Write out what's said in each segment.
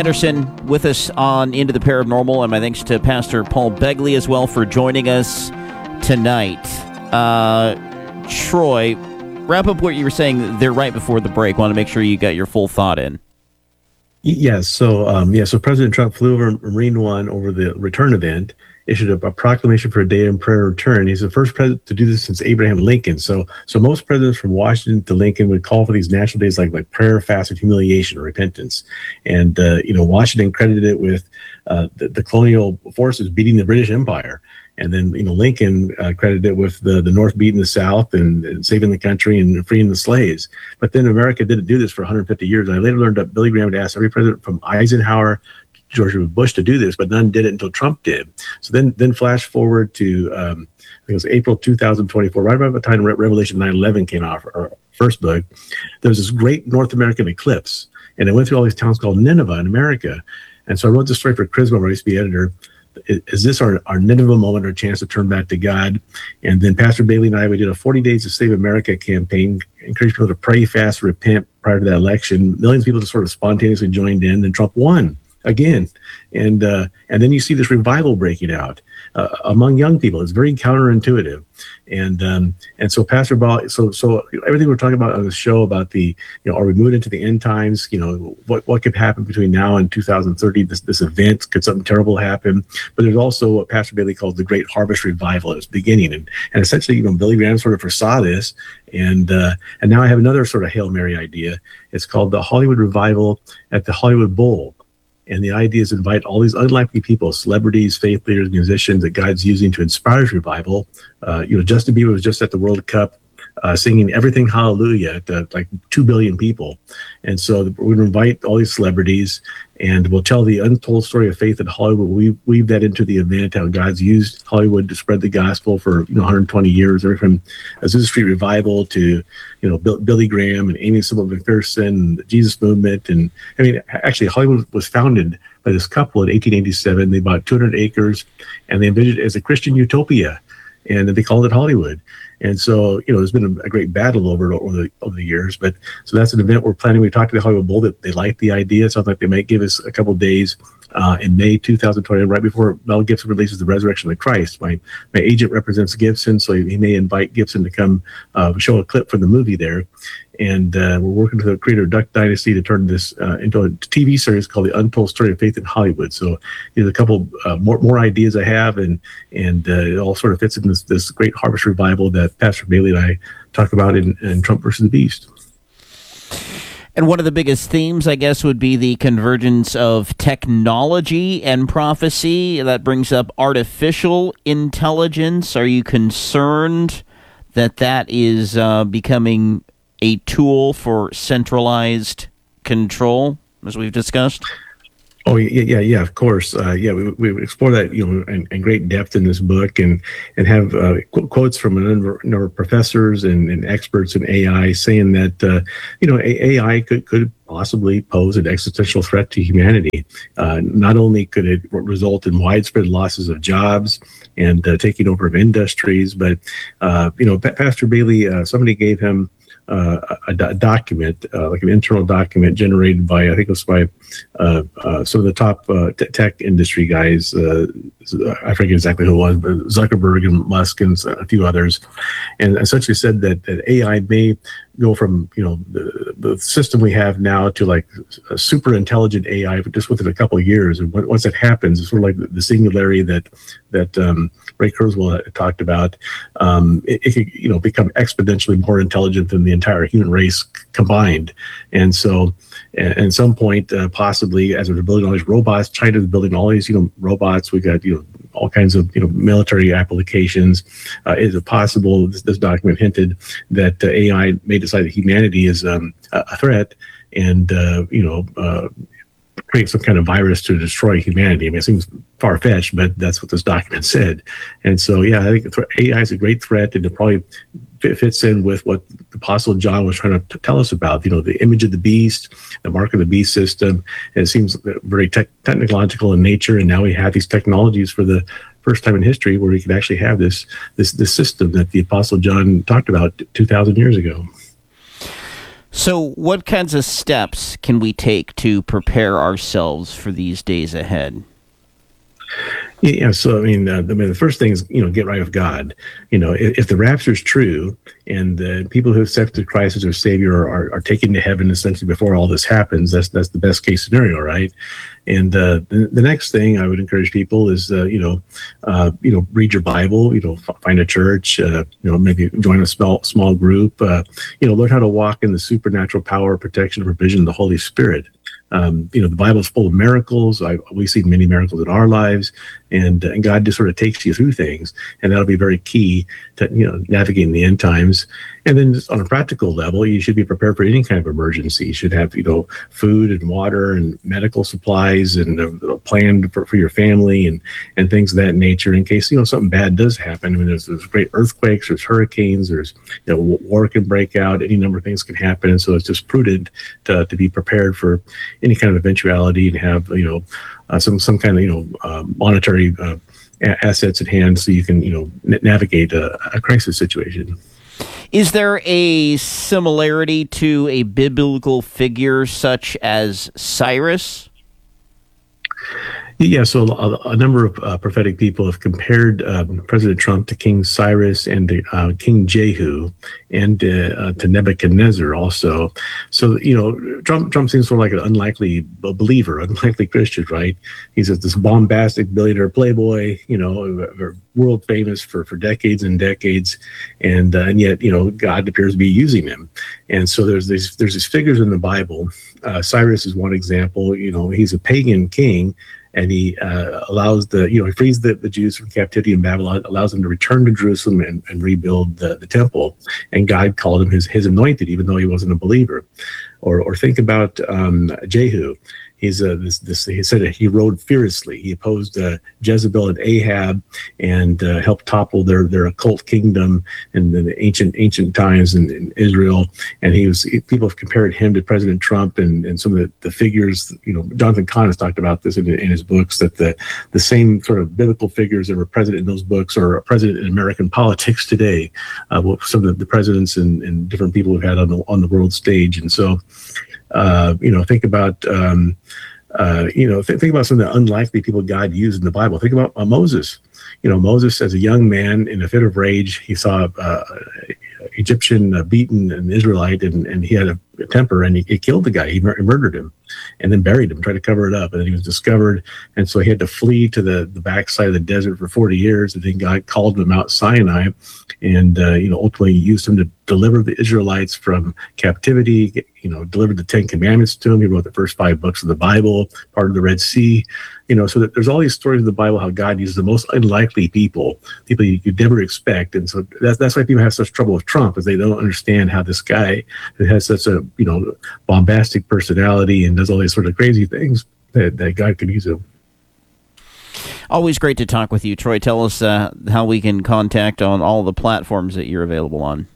Anderson with us on Into the Paranormal, and my thanks to Pastor Paul Begley as well for joining us tonight. Troy, wrap up what you were saying there right before the break. Want to make sure you got your full thought in. Yes. So President Trump flew over Marine One over the return event, issued a proclamation for a day in prayer return. He's the first president to do this since Abraham Lincoln. So most presidents from Washington to Lincoln would call for these national days like prayer, fast, and humiliation or repentance. And Washington credited it with the colonial forces beating the British Empire. And then, Lincoln credited it with the North beating the South and saving the country and freeing the slaves. But then America didn't do this for 150 years. And I later learned that Billy Graham had asked every president from Eisenhower to George W. Bush to do this, but none did it until Trump did. So then flash forward to, I think it was April 2024, right about the time Revelation 9/11 came out, our first book. There was this great North American eclipse, and it went through all these towns called Nineveh in America. And so I wrote this story for Charisma, where I used to be editor. Is this our Nineveh moment, our chance to turn back to God? And then Pastor Bailey and I, we did a 40 Days to Save America campaign, encouraged people to pray, fast, repent prior to that election. Millions of people just sort of spontaneously joined in, and Trump won again. And then you see this revival breaking out among young people. It's very counterintuitive. And so Pastor Ball, so everything we're talking about on the show about are we moving into the end times? What could happen between now and 2030? This event, could something terrible happen? But there's also what Pastor Bailey calls the Great Harvest Revival at its beginning, and essentially, Billy Graham sort of foresaw this, and now I have another sort of Hail Mary idea. It's called the Hollywood Revival at the Hollywood Bowl. And the idea is to invite all these unlikely people, celebrities, faith leaders, musicians that God's using to inspire his revival. Justin Bieber was just at the World Cup singing Everything Hallelujah to like 2 billion people. And so we're going to invite all these celebrities, and we'll tell the untold story of faith in Hollywood. We weave that into the event, how God's used Hollywood to spread the gospel for 120 years, from Azusa Street Revival to Billy Graham and Amy Sybil McPherson and the Jesus Movement. And I mean, actually, Hollywood was founded by this couple in 1887. They bought 200 acres, and they envisioned it as a Christian utopia, and they called it Hollywood. And so, there's been a great battle over the years. But so that's an event we're planning. We talked to the Hollywood Bowl that they like the idea. It sounds like they might give us a couple of days in May 2020, right before Mel Gibson releases The Resurrection of Christ. My agent represents Gibson, so he may invite Gibson to come show a clip from the movie there. And we're working with the creator of Duck Dynasty to turn this into a TV series called The Untold Story of Faith in Hollywood. So there's a couple more ideas I have, and it all sort of fits in this great harvest revival that Pastor Bailey and I talk about in Trump versus the Beast. And one of the biggest themes, I guess, would be the convergence of technology and prophecy. That brings up artificial intelligence. Are you concerned that is becoming a tool for centralized control, as we've discussed? Oh, yeah, of course. We explore that, in great depth in this book, and have quotes from a number of professors and experts in AI saying that, AI could possibly pose an existential threat to humanity. Not only could it result in widespread losses of jobs and taking over of industries, but, Pastor Bailey, somebody gave him a document, like an internal document generated by, I think it was by some of the top tech industry guys. I forget exactly who it was, but Zuckerberg and Musk and a few others, and essentially said that AI may go from the system we have now to like a super intelligent AI just within a couple of years. And once that happens, it's sort of like the singularity that Ray Kurzweil talked about. It could become exponentially more intelligent than the entire human race combined. And so at some point, possibly, as we're building all these robots, China's building all these robots. We got all kinds of military applications. Is it possible? This document hinted that AI may decide that humanity is a threat, and create some kind of virus to destroy humanity. I mean, it seems far-fetched, but that's what this document said. And so, I think AI is a great threat, and it probably fits in with what the Apostle John was trying to tell us about, the image of the beast, the mark of the beast system. And it seems very technological in nature, and now we have these technologies for the first time in history where we can actually have this system that the Apostle John talked about 2,000 years ago. So what kinds of steps can we take to prepare ourselves for these days ahead? Yeah, so the first thing is get right with God. If the rapture is true and the people who have accepted Christ as their Savior are taken to heaven essentially before all this happens, that's the best case scenario, right? And the next thing I would encourage people is read your Bible, find a church, maybe join a small group, learn how to walk in the supernatural power, protection, and provision of the Holy Spirit. The Bible is full of miracles. We've seen many miracles in our lives, and God just sort of takes you through things, and that'll be very key to navigating the end times. And then just on a practical level, you should be prepared for any kind of emergency. You should have food and water and medical supplies and a plan for your family and things of that nature in case something bad does happen. There's great earthquakes, there's hurricanes, there's war can break out, any number of things can happen, and so it's just prudent to be prepared for any kind of eventuality and have some kind of monetary assets at hand so you can navigate a crisis situation. Is there a similarity to a biblical figure such as Cyrus? Yeah, so a number of prophetic people have compared President Trump to King Cyrus and to King Jehu and to Nebuchadnezzar also. So, Trump seems sort of like an unlikely believer, unlikely Christian, right? He's this bombastic billionaire playboy, world famous for decades and decades, and yet, God appears to be using him. And so there's these figures in the Bible. Cyrus is one example. He's a pagan king. And he allows he frees the Jews from captivity in Babylon, allows them to return to Jerusalem and rebuild the temple. And God called him his anointed, even though he wasn't a believer. Or think about Jehu. He's he said he rode fiercely. He opposed Jezebel and Ahab and helped topple their occult kingdom in the ancient times in Israel. And people have compared him to President Trump and some of the figures. Jonathan Cahn has talked about this in his books, that the same sort of biblical figures that were president in those books are present in American politics today. Some of the presidents and different people we've had on the world stage. And so think about think about some of the unlikely people God used in the Bible. Think about Moses. Moses, as a young man, in a fit of rage, he saw Egyptian beaten an Israelite, and he had a temper, and he killed the guy. He murdered him, and then buried him, tried to cover it up, and then he was discovered, and so he had to flee to the backside of the desert for 40 years, and then God called him to Mount Sinai, and ultimately used him to deliver the Israelites from captivity. Delivered the 10 Commandments to him. He wrote the first 5 books of the Bible, part of the Red Sea. So that there's all these stories in the Bible how God uses the most unlikely people you'd never expect. And so that's why people have such trouble with Trump, is they don't understand how this guy that has such a bombastic personality and does all these sort of crazy things that God could use him. Always great to talk with you, Troy. Tell us how we can contact on all the platforms that you're available on.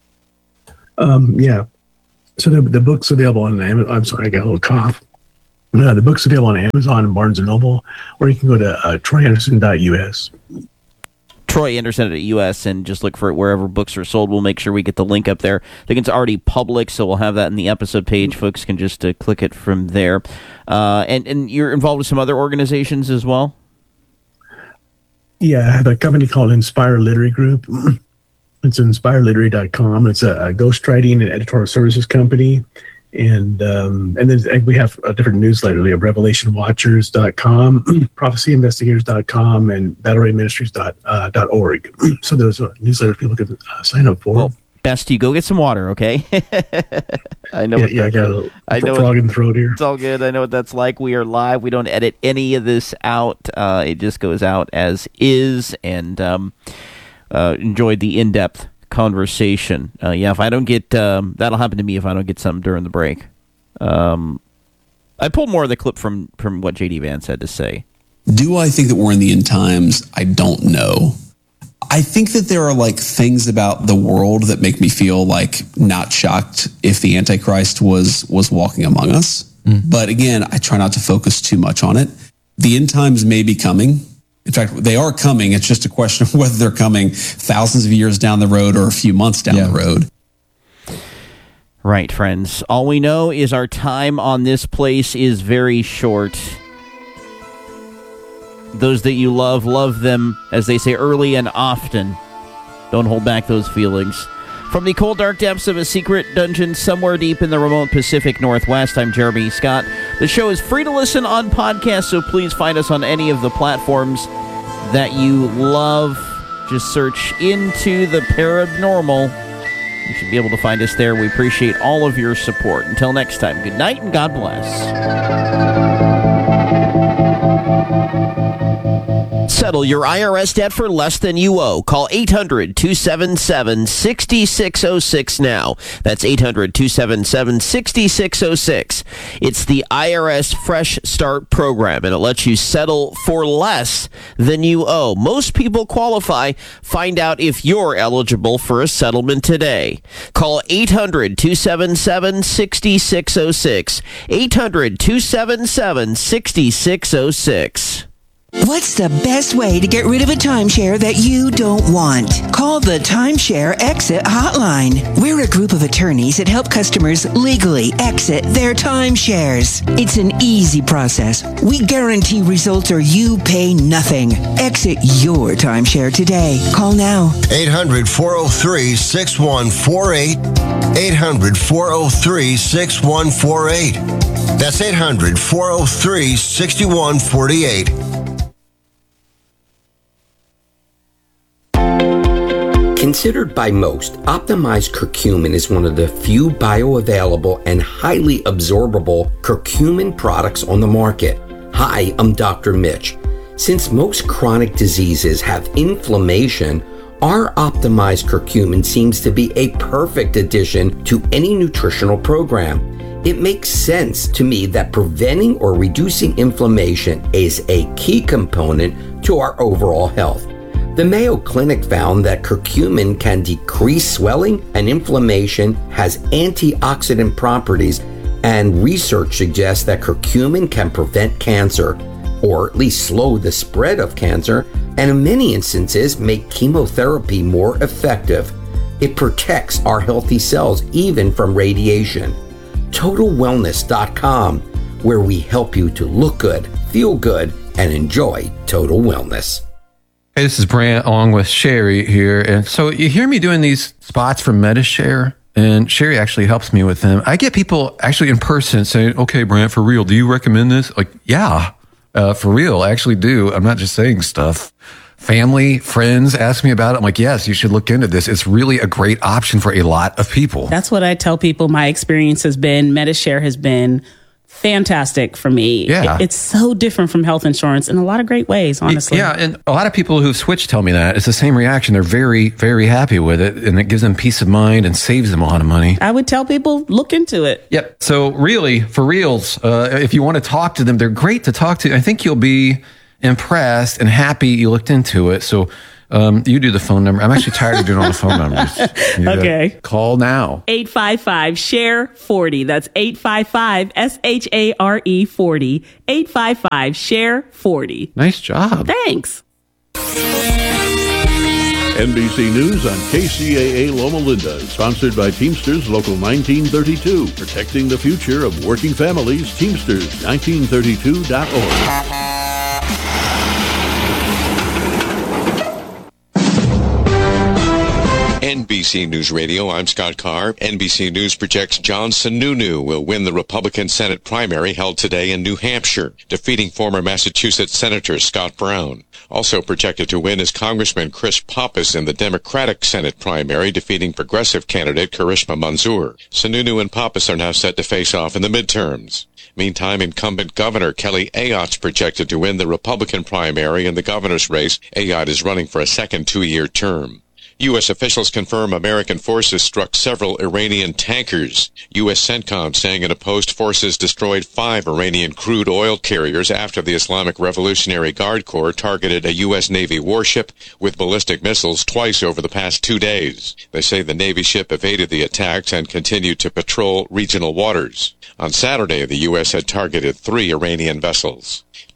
Yeah. So the book's available on Amazon. I'm sorry, I got a little cough. The book's available on Amazon and Barnes & Noble, or you can go to troyanderson.us. troyanderson.us, and just look for it wherever books are sold. We'll make sure we get the link up there. I think it's already public, so we'll have that in the episode page. Folks can just click it from there. And you're involved with some other organizations as well? Yeah, I have a company called Inspire Literary Group. It's inspireliterary.com. It's a ghostwriting and editorial services company. And then we have a different newsletter. We have revelationwatchers.com, prophecyinvestigators.com, and battlerayministries.org. So those are newsletters people can sign up for. Well, best you go get some water, okay? I know. I got a frog in the throat here. It's all good. I know what that's like. We are live. We don't edit any of this out. It just goes out as is, and enjoyed the in-depth conversation. If I don't get that'll happen to me if I don't get something during the break. I pulled more of the clip from what J.D. Vance had to say. Do I think that we're in the end times? I don't know. I think that there are things about the world that make me feel not shocked if the Antichrist was walking among us. But again, I try not to focus too much on it. The end times may be coming. In fact, they are coming. It's just a question of whether they're coming thousands of years down the road or a few months down the road. Right, friends. All we know is our time on this place is very short. Those that you love them, as they say, early and often. Don't hold back those feelings. From the cold, dark depths of a secret dungeon somewhere deep in the remote Pacific Northwest, I'm Jeremy Scott. The show is free to listen on podcast, so please find us on any of the platforms that you love. Just search Into the Paranormal. You should be able to find us there. We appreciate all of your support. Until next time, good night and God bless. Settle your IRS debt for less than you owe. Call 800-277-6606 now. That's 800-277-6606. It's the IRS Fresh Start program, and it lets you settle for less than you owe. Most people qualify. Find out if you're eligible for a settlement today. Call 800-277-6606. 800-277-6606. What's the best way to get rid of a timeshare that you don't want? Call the Timeshare Exit Hotline. We're a group of attorneys that help customers legally exit their timeshares. It's an easy process. We guarantee results or you pay nothing. Exit your timeshare today. Call now. 800-403-6148. 800-403-6148. That's 800-403-6148. Considered by most, optimized curcumin is one of the few bioavailable and highly absorbable curcumin products on the market. Hi, I'm Dr. Mitch. Since most chronic diseases have inflammation, our optimized curcumin seems to be a perfect addition to any nutritional program. It makes sense to me that preventing or reducing inflammation is a key component to our overall health. The Mayo Clinic found that curcumin can decrease swelling and inflammation, has antioxidant properties, and research suggests that curcumin can prevent cancer, or at least slow the spread of cancer, and in many instances make chemotherapy more effective. It protects our healthy cells even from radiation. TotalWellness.com, where we help you to look good, feel good, and enjoy total wellness. Hey, this is Brant along with Sherry here. And so you hear me doing these spots for MediShare, and Sherry actually helps me with them. I get people actually in person saying, okay, Brant, for real, do you recommend this? Like, yeah, for real, I actually do. I'm not just saying stuff. Family, friends ask me about it. I'm like, yes, you should look into this. It's really a great option for a lot of people. That's what I tell people. My experience has been, MediShare has been fantastic for me. Yeah. It's so different from health insurance in a lot of great ways, honestly. Yeah, and a lot of people who've switched tell me that. It's the same reaction. They're very, very happy with it, and it gives them peace of mind and saves them a lot of money. I would tell people, look into it. Yep. So really, for reals, if you want to talk to them, they're great to talk to. I think you'll be impressed and happy you looked into it. So you do the phone number. I'm actually tired of doing all the phone numbers. Okay. Call now. 855-SHARE-40. That's 855-SHARE-40. 855-SHARE-40. Nice job. Thanks. NBC News on KCAA Loma Linda, sponsored by Teamsters Local 1932, protecting the future of working families. Teamsters1932.org. NBC News Radio, I'm Scott Carr. NBC News projects John Sununu will win the Republican Senate primary held today in New Hampshire, defeating former Massachusetts Senator Scott Brown. Also projected to win is Congressman Chris Pappas in the Democratic Senate primary, defeating progressive candidate Karishma Manzoor. Sununu and Pappas are now set to face off in the midterms. Meantime, incumbent Governor Kelly Ayotte's projected to win the Republican primary in the governor's race. Ayotte is running for a second two-year term. U.S. officials confirm American forces struck several Iranian tankers. U.S. CENTCOM saying in a post forces destroyed 5 Iranian crude oil carriers after the Islamic Revolutionary Guard Corps targeted a U.S. Navy warship with ballistic missiles twice over the past 2 days. They say the Navy ship evaded the attacks and continued to patrol regional waters. On Saturday, the U.S. had targeted 3 Iranian vessels.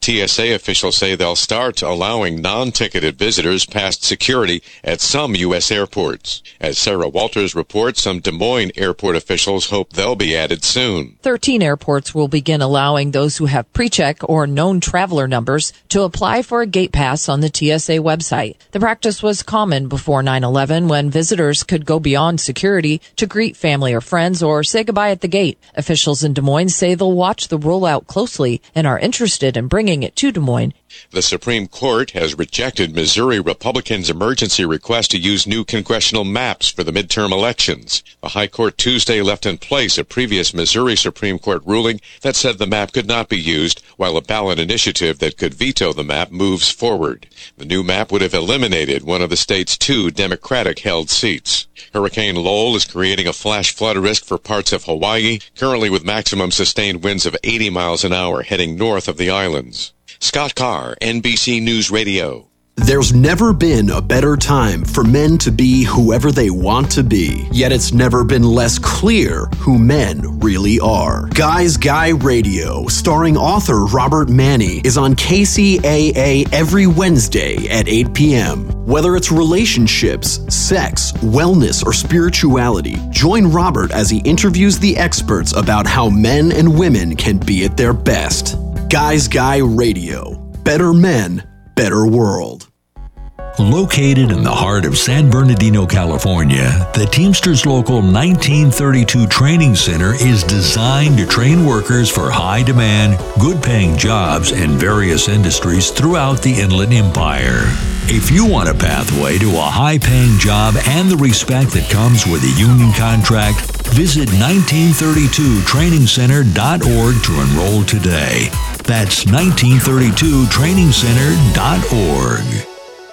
TSA officials say they'll start allowing non-ticketed visitors past security at some U.S. airports. As Sarah Walters reports, some Des Moines airport officials hope they'll be added soon. 13 airports will begin allowing those who have pre-check or known traveler numbers to apply for a gate pass on the TSA website. The practice was common before 9/11 when visitors could go beyond security to greet family or friends or say goodbye at the gate. Officials in Des Moines say they'll watch the rollout closely and are interested in bringing it to Des Moines. The Supreme Court has rejected Missouri Republicans' emergency request to use new congressional maps for the midterm elections. The High Court Tuesday left in place a previous Missouri Supreme Court ruling that said the map could not be used, while a ballot initiative that could veto the map moves forward. The new map would have eliminated one of the state's 2 Democratic-held seats. Hurricane Lowell is creating a flash flood risk for parts of Hawaii, currently with maximum sustained winds of 80 miles an hour heading north of the islands. Scott Carr, NBC News Radio. There's never been a better time for men to be whoever they want to be, yet it's never been less clear who men really are. Guys Guy Radio, starring author Robert Manni, is on KCAA every Wednesday at 8 p.m. Whether it's relationships, sex, wellness, or spirituality, join Robert as he interviews the experts about how men and women can be at their best. Guys Guy Radio. Better men, better world. Located in the heart of San Bernardino, California, the Teamsters Local 1932 Training Center is designed to train workers for high-demand, good-paying jobs in various industries throughout the Inland Empire. If you want a pathway to a high-paying job and the respect that comes with a union contract, visit 1932trainingcenter.org to enroll today. That's 1932trainingcenter.org.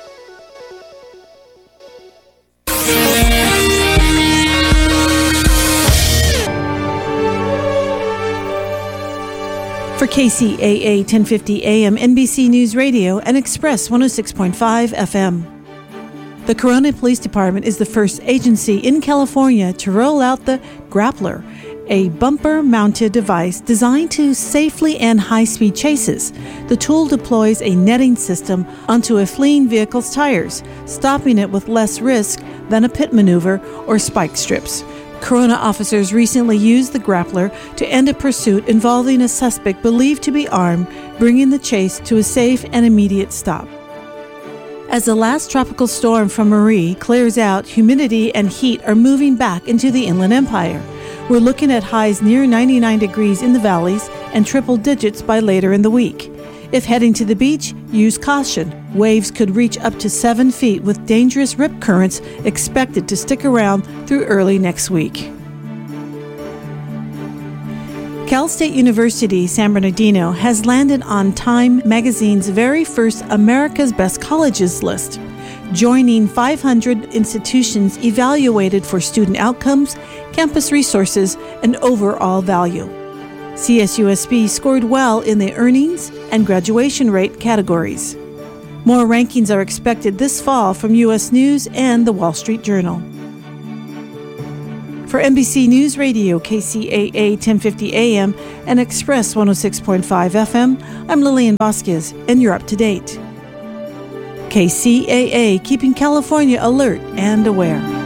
For KCAA 1050 AM, NBC News Radio, and Express 106.5 FM. The Corona Police Department is the first agency in California to roll out the Grappler, a bumper-mounted device designed to safely end high-speed chases. The tool deploys a netting system onto a fleeing vehicle's tires, stopping it with less risk than a pit maneuver or spike strips. Corona officers recently used the Grappler to end a pursuit involving a suspect believed to be armed, bringing the chase to a safe and immediate stop. As the last tropical storm from Marie clears out, humidity and heat are moving back into the Inland Empire. We're looking at highs near 99 degrees in the valleys and triple digits by later in the week. If heading to the beach, use caution. Waves could reach up to 7 feet with dangerous rip currents expected to stick around through early next week. Cal State University San Bernardino has landed on Time magazine's very first America's Best Colleges list, joining 500 institutions evaluated for student outcomes, campus resources, and overall value. CSUSB scored well in the earnings and graduation rate categories. More rankings are expected this fall from U.S. News and the Wall Street Journal. For NBC News Radio, KCAA 1050 AM and Express 106.5 FM, I'm Lillian Vasquez, and you're up to date. KCAA, keeping California alert and aware.